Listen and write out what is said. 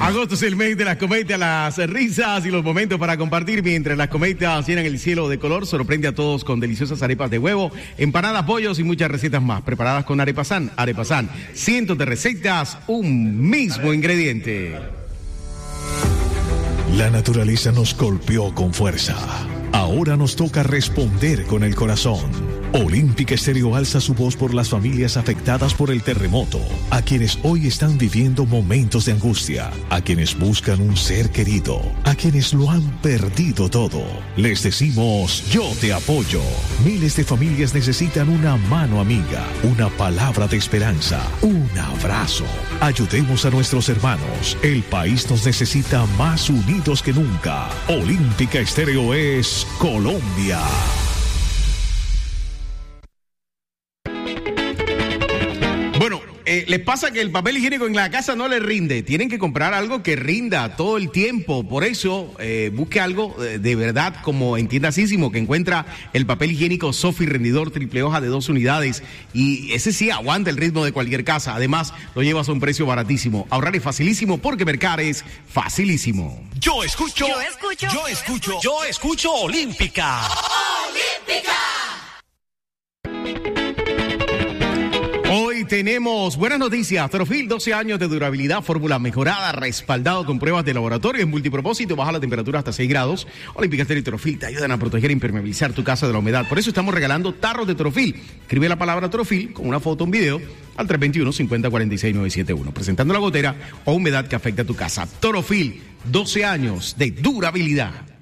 Agosto es el mes de las cometas, las risas y los momentos para compartir. Mientras las cometas llenan el cielo de color, sorprende a todos con deliciosas arepas de huevo, empanadas, pollos y muchas recetas más. Preparadas con Arepasan. Arepasan, cientos de recetas, un mismo ingrediente. La naturaleza nos golpeó con fuerza. Ahora nos toca responder con el corazón. Olímpica Estéreo alza su voz por las familias afectadas por el terremoto, a quienes hoy están viviendo momentos de angustia, a quienes buscan un ser querido, a quienes lo han perdido todo. Les decimos, yo te apoyo. Miles de familias necesitan una mano amiga, una palabra de esperanza, un abrazo. Ayudemos a nuestros hermanos. El país nos necesita más unidos que nunca. Olímpica Estéreo es Colombia. Les pasa que el papel higiénico en la casa no les rinde. Tienen que comprar algo que rinda todo el tiempo. Por eso, busque algo de verdad, como en Tienda Sísimo, que encuentra el papel higiénico Sofi rendidor triple hoja de 2 unidades. Y ese sí aguanta el ritmo de cualquier casa. Además, lo llevas a un precio baratísimo. Ahorrar es facilísimo porque mercar es facilísimo. Yo escucho Olímpica. ¡Olímpica! Hoy tenemos buenas noticias. Torofil, 12 años de durabilidad, fórmula mejorada, respaldado con pruebas de laboratorio en multipropósito, baja la temperatura hasta 6 grados. Olímpica Estéreo y Torofil te ayudan a proteger e impermeabilizar tu casa de la humedad. Por eso estamos regalando tarros de Torofil. Escribe la palabra Torofil con una foto, un video, al 321-5046-971, presentando la gotera o humedad que afecta a tu casa. Torofil, 12 años de durabilidad.